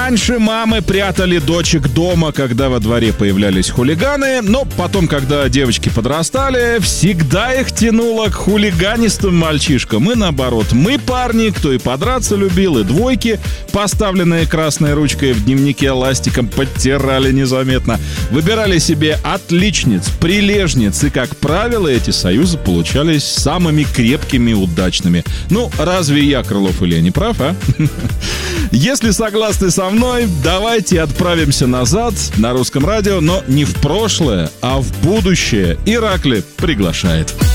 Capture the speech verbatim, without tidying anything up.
Раньше мамы прятали дочек дома, когда во дворе появлялись хулиганы, но потом, когда девочки подрастали, всегда их тянуло к хулиганистым мальчишкам. И наоборот, мы парни, кто и подраться любил, и двойки, поставленные красной ручкой в дневнике ластиком, подтирали незаметно. Выбирали себе отличниц, прилежниц, и, как правило, эти союзы получались самыми крепкими и удачными. Ну, разве я, Крылов Илья, не прав, а? Если согласны со мной, давайте отправимся назад на Русском радио, но не в прошлое, а в будущее. Иракли приглашает.